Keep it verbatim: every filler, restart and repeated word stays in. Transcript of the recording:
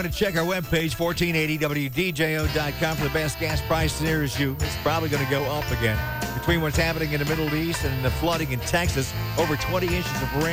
want to check our webpage, fourteen eighty W D J O dot com, for the best gas price nearest you. It's probably going to go up again. Between what's happening in the Middle East and the flooding in Texas, over twenty inches of rain.